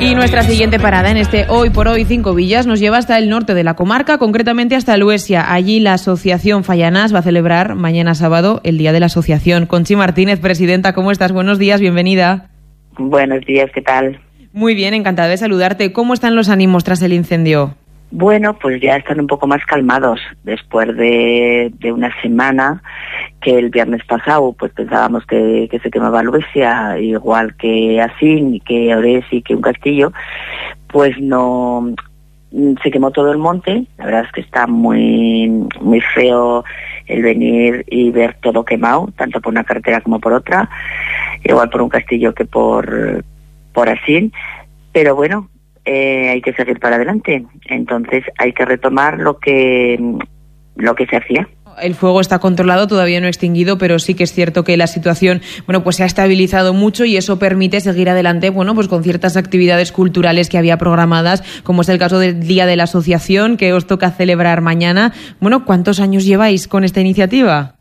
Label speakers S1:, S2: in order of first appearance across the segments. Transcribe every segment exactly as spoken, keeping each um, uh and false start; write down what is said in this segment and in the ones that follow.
S1: Y nuestra siguiente parada en este Hoy por Hoy Cinco Villas nos lleva hasta el norte de la comarca, concretamente hasta Luesia. Allí la Asociación Fallanas va a celebrar mañana sábado el Día de la Asociación. Conchi Martínez, presidenta, ¿cómo estás? Buenos días, bienvenida.
S2: Buenos días, ¿qué tal?
S1: Muy bien, encantada de saludarte. ¿Cómo están los ánimos tras el incendio?
S2: Bueno, pues ya están un poco más calmados después de, de una semana que el viernes pasado pues pensábamos que, que se quemaba Luesia, igual que Asín, que Ores y que un castillo, pues no se quemó todo el monte. La verdad es que está muy muy feo el venir y ver todo quemado, tanto por una carretera como por otra, igual por un castillo que por, por Asín, pero bueno, Eh, hay que seguir para adelante. Entonces hay que retomar lo que lo que se hacía.
S1: El fuego está controlado, todavía no extinguido, pero sí que es cierto que la situación, bueno, pues se ha estabilizado mucho y eso permite seguir adelante, bueno, pues con ciertas actividades culturales que había programadas, como es el caso del Día de la Asociación, que os toca celebrar mañana. Bueno, ¿cuántos años lleváis con esta iniciativa?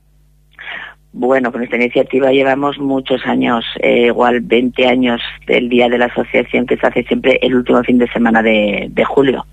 S2: Bueno, con esta iniciativa llevamos muchos años, eh, igual veinte años del Día de la Asociación, que se hace siempre el último fin de semana de, de julio.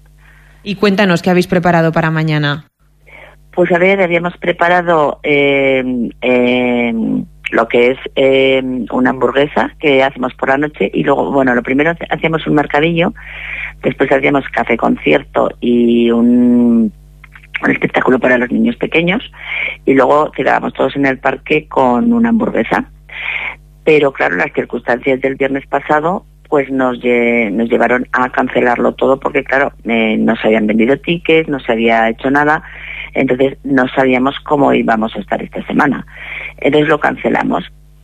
S1: Y cuéntanos, ¿qué habéis preparado para mañana?
S2: Pues a ver, habíamos preparado eh, eh, lo que es eh, una hamburguesa que hacemos por la noche y luego, bueno, lo primero hacíamos un mercadillo, después hacíamos café concierto y un... un espectáculo para los niños pequeños y luego quedábamos todos en el parque con una hamburguesa. Pero claro, las circunstancias del viernes pasado pues nos, lle- nos llevaron a cancelarlo todo porque claro, eh, no se habían vendido tickets, no se había hecho nada, entonces no sabíamos cómo íbamos a estar esta semana. Entonces lo cancelamos.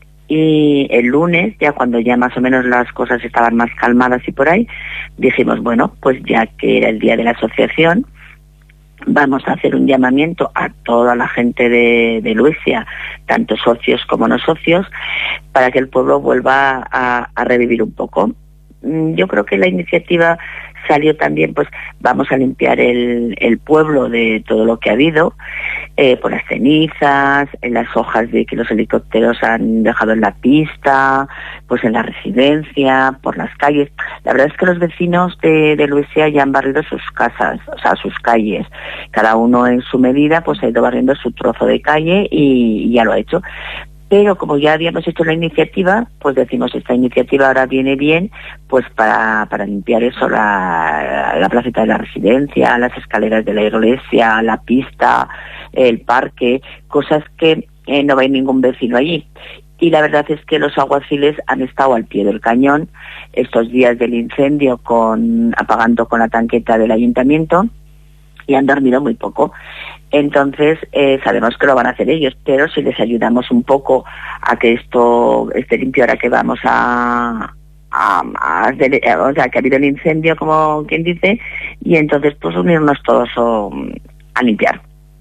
S2: Y el lunes, ya cuando ya más o menos las cosas estaban más calmadas y por ahí, dijimos, bueno, pues ya que era el Día de la Asociación, vamos a hacer un llamamiento a toda la gente de, de Luesia, tanto socios como no socios, para que el pueblo vuelva a, a revivir un poco. Yo creo que la iniciativa salió también, pues vamos a limpiar el, el pueblo de todo lo que ha habido, eh, por las cenizas, en las hojas de que los helicópteros han dejado en la pista, pues en la residencia, por las calles. La verdad es que los vecinos de, de Luesia ya han barrido sus casas, o sea, sus calles. Cada uno en su medida, pues ha ido barriendo su trozo de calle y, y ya lo ha hecho. Pero como ya habíamos hecho la iniciativa, pues decimos, esta iniciativa ahora viene bien pues para, para limpiar eso, la, la placeta de la residencia, las escaleras de la iglesia, la pista, el parque, cosas que eh, no va a ir ningún vecino allí. Y la verdad es que los alguaciles han estado al pie del cañón estos días del incendio, con apagando con la tanqueta del ayuntamiento, y han dormido muy poco. Entonces eh, sabemos que lo van a hacer ellos, pero si les ayudamos un poco a que esto esté limpio ahora que vamos a, a, a hacer, o sea, que ha habido el incendio, como quien dice, y entonces pues unirnos todos o, a limpiar.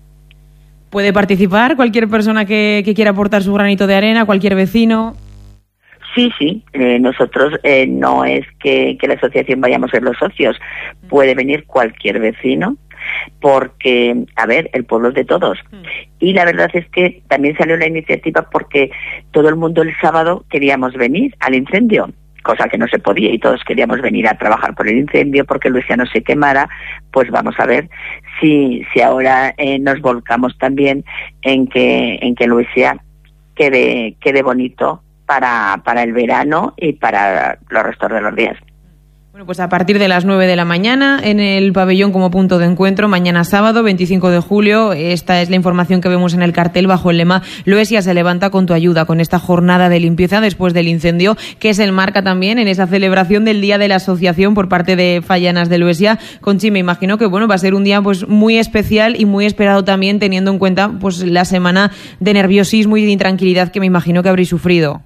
S1: ¿Puede participar cualquier persona que, que quiera aportar su granito de arena, cualquier vecino?
S2: Sí, sí, eh, nosotros eh, no es que, que la asociación vayamos a ser los socios, puede venir cualquier vecino, porque, a ver, el pueblo es de todos. Y la verdad es que también salió la iniciativa porque todo el mundo el sábado queríamos venir al incendio, cosa que no se podía, y todos queríamos venir a trabajar por el incendio porque Luesia no se quemara. Pues vamos a ver si, si ahora eh, nos volcamos también en que, en que Luesia quede, quede bonito para, para el verano y para los restos de los días.
S1: Bueno, pues a partir de las nueve de la mañana en el pabellón como punto de encuentro, mañana sábado veinticinco de julio, esta es la información que vemos en el cartel bajo el lema Luesia se levanta con tu ayuda, con esta jornada de limpieza después del incendio, que se enmarca también en esa celebración del Día de la Asociación por parte de Fallanas de Luesia. Conchi, me imagino que bueno, va a ser un día pues muy especial y muy esperado también, teniendo en cuenta pues la semana de nerviosismo y de intranquilidad que me imagino que habréis sufrido.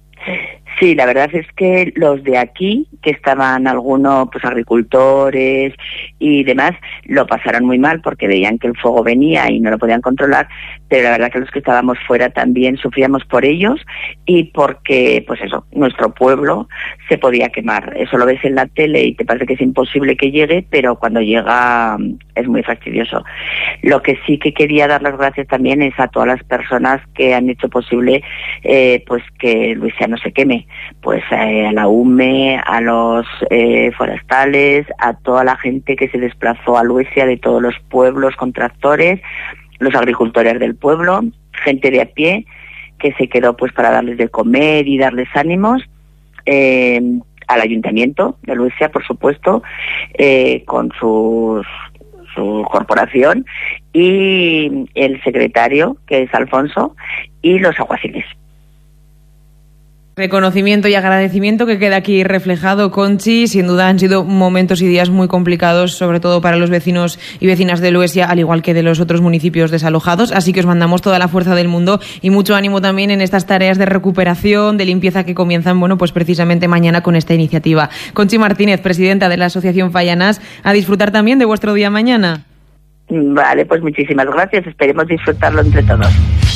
S2: Sí, la verdad es que los de aquí, que estaban algunos pues agricultores y demás, lo pasaron muy mal porque veían que el fuego venía y no lo podían controlar, pero la verdad que los que estábamos fuera también sufríamos por ellos y porque, pues eso, nuestro pueblo se podía quemar. Eso lo ves en la tele y te parece que es imposible que llegue, pero cuando llega es muy fastidioso. Lo que sí que quería dar las gracias también es a todas las personas que han hecho posible eh, pues que Luesia no se queme. Pues eh, a la U M E, a los eh, forestales, a toda la gente que se desplazó a Luesia de todos los pueblos con tractores, los agricultores del pueblo, gente de a pie que se quedó pues para darles de comer y darles ánimos, eh, al ayuntamiento de Luesia, por supuesto, eh, con sus, su corporación, y el secretario, que es Alfonso, y los alguaciles.
S1: Reconocimiento y agradecimiento que queda aquí reflejado, Conchi. Sin duda han sido momentos y días muy complicados, sobre todo para los vecinos y vecinas de Luesia, al igual que de los otros municipios desalojados. Así que os mandamos toda la fuerza del mundo y mucho ánimo también en estas tareas de recuperación, de limpieza que comienzan, bueno, pues precisamente mañana con esta iniciativa. Conchi Martínez, presidenta de la Asociación Fallanas, a disfrutar también de vuestro día mañana.
S2: Vale, pues muchísimas gracias. Esperemos disfrutarlo entre todos.